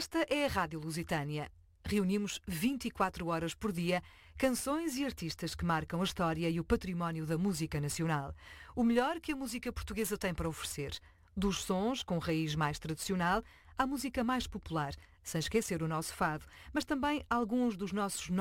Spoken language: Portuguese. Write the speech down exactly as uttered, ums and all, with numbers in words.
Esta é a Rádio Lusitânia. Reunimos vinte e quatro horas por dia canções e artistas que marcam a história e o património da música nacional. O melhor que a música portuguesa tem para oferecer. Dos sons com raiz mais tradicional à música mais popular, sem esquecer o nosso fado, mas também alguns dos nossos